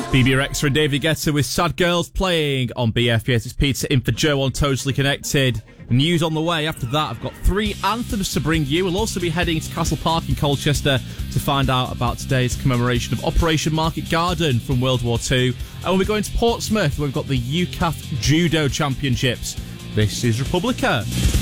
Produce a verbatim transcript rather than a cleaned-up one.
B B Rexa and David Guetta with Sad Girls playing on B F. Yes, it's Peter in for Joe on Totally Connected. News on the way. After that, I've got three anthems to bring you. We'll also be heading to Castle Park in Colchester to find out about today's commemoration of Operation Market Garden from World War Two. And we'll be going to Portsmouth, where we've got the U C A F Judo Championships. This is Republica.